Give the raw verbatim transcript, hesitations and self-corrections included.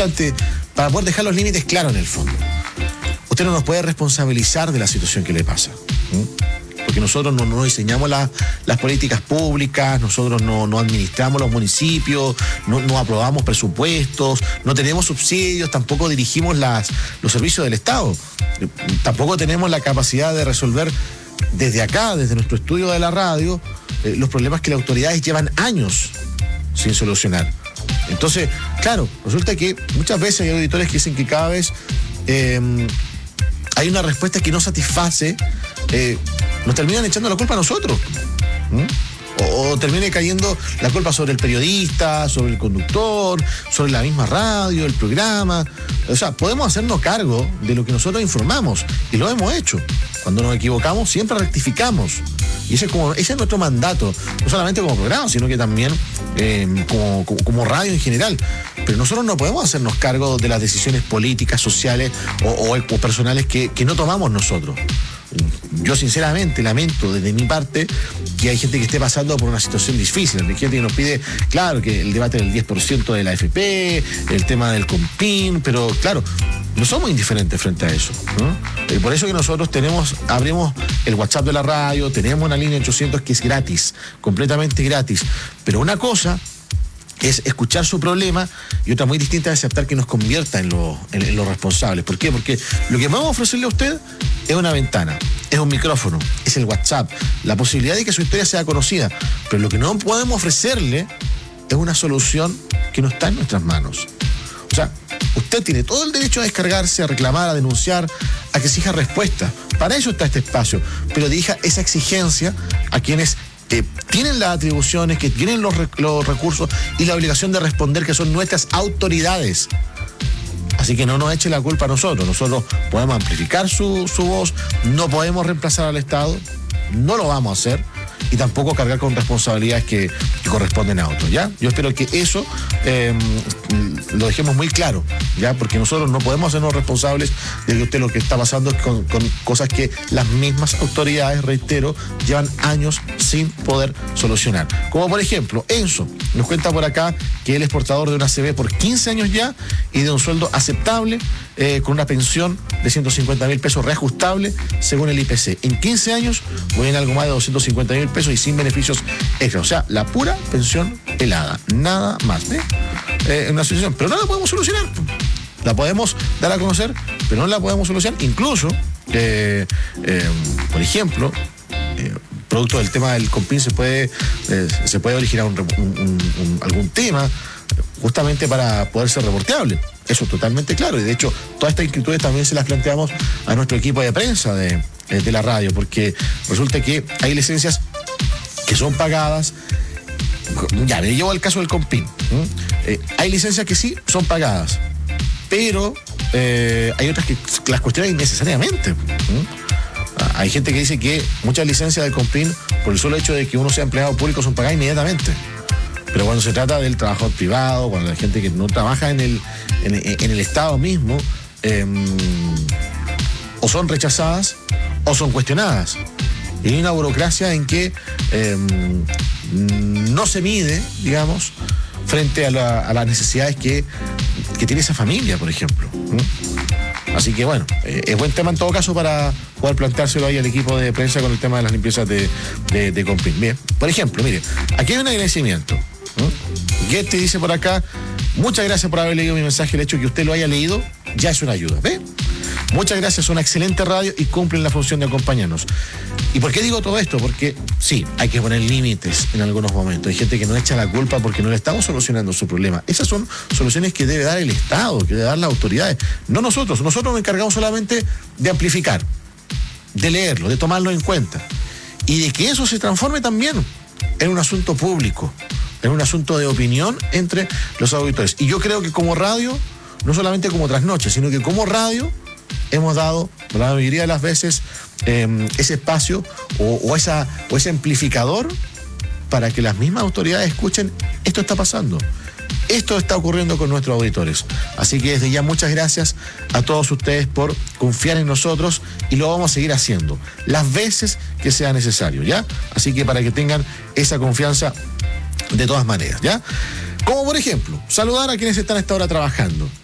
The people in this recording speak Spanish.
importante para poder dejar los límites claros en el fondo. Usted no nos puede responsabilizar de la situación que le pasa. ¿Mm? Porque nosotros no, no diseñamos la, las políticas públicas, nosotros no, no administramos los municipios, no, no aprobamos presupuestos, no tenemos subsidios, tampoco dirigimos las, los servicios del Estado. Tampoco tenemos la capacidad de resolver desde acá, desde nuestro estudio de la radio, eh, los problemas que las autoridades llevan años sin solucionar. Entonces, claro, resulta que muchas veces hay auditores que dicen que cada vez eh, hay una respuesta que no satisface, eh, nos terminan echando la culpa a nosotros. ¿Mm? O, o termine cayendo la culpa sobre el periodista, sobre el conductor, sobre la misma radio, el programa. O sea, podemos hacernos cargo de lo que nosotros informamos, y lo hemos hecho. Cuando nos equivocamos, siempre rectificamos. Y ese es, como, ese es nuestro mandato, no solamente como programa, sino que también eh, como, como, como radio en general. Pero nosotros no podemos hacernos cargo de las decisiones políticas, sociales o, o, o personales que, que no tomamos nosotros. Yo sinceramente lamento desde mi parte que hay gente que esté pasando por una situación difícil. Hay gente que nos pide, claro, que el debate del diez por ciento de la A F P, el tema del Compin, pero claro, no somos indiferentes frente a eso, ¿no? Y por eso que nosotros tenemos, abrimos el WhatsApp de la radio, tenemos una línea ochocientos que es gratis, completamente gratis. Pero una cosa es escuchar su problema y otra muy distinta es aceptar que nos convierta en los en, en lo responsables. ¿Por qué? Porque lo que vamos a ofrecerle a usted es una ventana, es un micrófono, es el WhatsApp, la posibilidad de que su historia sea conocida. Pero lo que no podemos ofrecerle es una solución que no está en nuestras manos. O sea, usted tiene todo el derecho a descargarse, a reclamar, a denunciar, a que exija respuesta. Para eso está este espacio. Pero dirija esa exigencia a quienes que tienen las atribuciones, que tienen los, rec- los recursos y la obligación de responder, que son nuestras autoridades. Así que no nos eche la culpa a nosotros. Nosotros podemos amplificar su, su voz, no podemos reemplazar al Estado, no lo vamos a hacer, y tampoco cargar con responsabilidades que, que corresponden a otros, ¿ya? Yo espero que eso eh, lo dejemos muy claro, ¿ya? Porque nosotros no podemos hacernos responsables de que usted lo que está pasando es con, con cosas que las mismas autoridades, reitero, llevan años sin poder solucionar. Como por ejemplo, Enzo nos cuenta por acá que él es portador de una C V por quince años ya y de un sueldo aceptable, eh, con una pensión de ciento cincuenta mil pesos reajustable según el I P C. En quince años voy en algo más de doscientos cincuenta mil pesos y sin beneficios extra. O sea, la pura pensión helada, nada más, ¿eh? Eh, una situación, pero no la podemos solucionar. La podemos dar a conocer, pero no la podemos solucionar. Incluso, eh, eh, por ejemplo, eh, producto del tema del Compin se puede, eh, se puede originar un, un, un, algún tema justamente para poder ser reporteable. Eso es totalmente claro. Y de hecho, todas estas inquietudes también se las planteamos a nuestro equipo de prensa de, de la radio, porque resulta que hay licencias que son pagadas. Ya, me llevo al caso del Compin. Eh, hay licencias que sí son pagadas, pero eh, hay otras que las cuestionan innecesariamente. ¿Mm? Hay gente que dice que muchas licencias del Compin, por el solo hecho de que uno sea empleado público, son pagadas inmediatamente. Pero cuando se trata del trabajador privado, cuando hay gente que no trabaja en el, en, en el Estado mismo, eh, o son rechazadas o son cuestionadas. Y hay una burocracia en que eh, no se mide, digamos, frente a, la, a las necesidades que, que tiene esa familia, por ejemplo. ¿Mm? Así que bueno, eh, es buen tema en todo caso para poder planteárselo ahí al equipo de prensa con el tema de las limpiezas de, de, de Compin. Bien, por ejemplo, mire, aquí hay un agradecimiento. ¿Mm? Getty dice por acá: muchas gracias por haber leído mi mensaje. El hecho de que usted lo haya leído ya es una ayuda. ¿Ve? Muchas gracias, son una excelente radio y cumplen la función de acompañarnos. ¿Y por qué digo todo esto? Porque sí, hay que poner límites en algunos momentos. Hay gente que no echa la culpa porque no le estamos solucionando su problema. Esas son soluciones que debe dar el Estado, que debe dar las autoridades. No nosotros. Nosotros nos encargamos solamente de amplificar, de leerlo, de tomarlo en cuenta. Y de que eso se transforme también en un asunto público, en un asunto de opinión entre los auditores. Y yo creo que como radio, no solamente como Trasnoche, sino que como radio hemos dado, la mayoría de las veces, eh, ese espacio o, o, esa, o ese amplificador para que las mismas autoridades escuchen: esto está pasando, esto está ocurriendo con nuestros auditores. Así que desde ya muchas gracias a todos ustedes por confiar en nosotros, y lo vamos a seguir haciendo las veces que sea necesario, ¿ya? Así que para que tengan esa confianza de todas maneras, ¿ya? Como por ejemplo, saludar a quienes están a esta hora trabajando.